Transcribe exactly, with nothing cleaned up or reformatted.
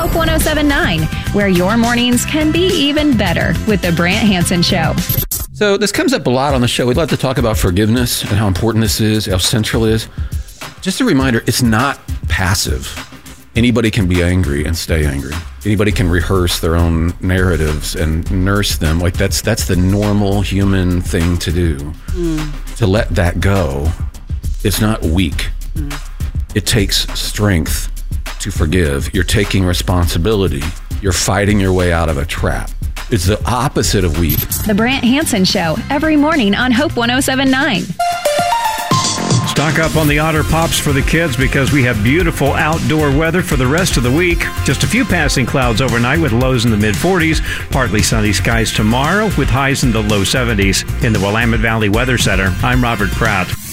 Hope one oh seven point nine, where your mornings can be even better with The Brant Hansen Show. So this comes up a lot on the show. We'd love to talk about forgiveness and how important this is, how central it is. Just a reminder, it's not passive. Anybody can be angry and stay angry. Anybody can rehearse their own narratives and nurse them. Like that's that's the normal human thing to do. Mm. To let that go, it's not weak. Mm. It takes strength to forgive. You're taking responsibility. You're fighting your way out of a trap. It's the opposite of weak. The Brant Hansen Show, every morning on Hope one oh seven point nine. Stock up on the Otter Pops for the kids because we have beautiful outdoor weather for the rest of the week. Just a few passing clouds overnight with lows in the mid forties. Partly sunny skies tomorrow with highs in the low seventies. In the Willamette Valley Weather Center, I'm Robert Pratt.